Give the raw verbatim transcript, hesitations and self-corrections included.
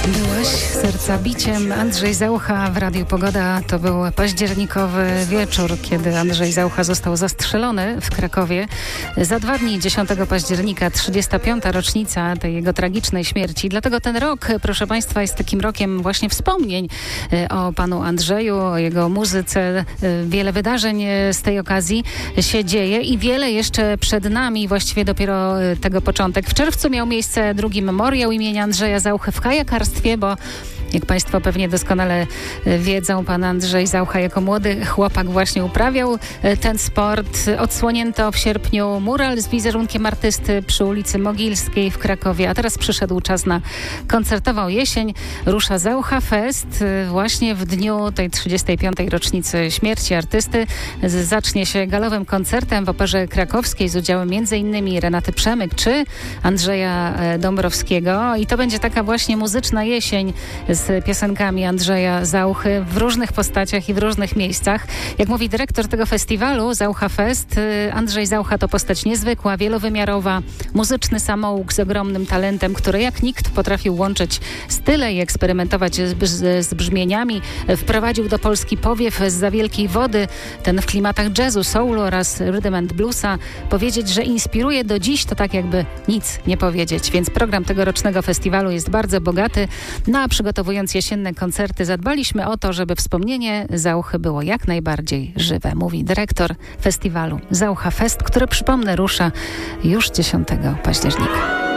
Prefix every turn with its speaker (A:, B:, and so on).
A: Byłaś serca biciem. Andrzej Zaucha w Radiu Pogoda. To był październikowy wieczór, kiedy Andrzej Zaucha został zastrzelony w Krakowie. Za dwa dni, dziesiątego października, trzydziesta piąta rocznica tej jego tragicznej śmierci. Dlatego ten rok, proszę Państwa, jest takim rokiem właśnie wspomnień o panu Andrzeju, o jego muzyce. Wiele wydarzeń z tej okazji się dzieje i wiele jeszcze przed nami, właściwie dopiero tego początek. W czerwcu miał miejsce drugi memoriał imienia Andrzeja Zauchy w kajakarstwie, bo jak Państwo pewnie doskonale wiedzą, pan Andrzej Zaucha jako młody chłopak właśnie uprawiał ten sport. Odsłonięto w sierpniu mural z wizerunkiem artysty przy ulicy Mogilskiej w Krakowie, a teraz przyszedł czas na koncertową jesień. Rusza Zaucha Fest właśnie w dniu tej trzydziestej piątej rocznicy śmierci artysty. Zacznie się galowym koncertem w Operze Krakowskiej z udziałem między innymi Renaty Przemyk czy Andrzeja Dąbrowskiego i to będzie taka właśnie muzyczna jesień z piosenkami Andrzeja Zauchy w różnych postaciach i w różnych miejscach. Jak mówi dyrektor tego festiwalu Zaucha Fest, Andrzej Zaucha to postać niezwykła, wielowymiarowa, muzyczny samouk z ogromnym talentem, który jak nikt potrafił łączyć style i eksperymentować z, z, z brzmieniami. Wprowadził do Polski powiew zza wielkiej wody, ten w klimatach jazzu, soulu oraz rhythm and bluesa. Powiedzieć, że inspiruje do dziś, to tak jakby nic nie powiedzieć. Więc program tegorocznego festiwalu jest bardzo bogaty. Na przygotowując jesienne koncerty zadbaliśmy o to, żeby wspomnienie Zauchy było jak najbardziej żywe, mówi dyrektor festiwalu Zaucha Fest, który, przypomnę, rusza już dziesiątego października.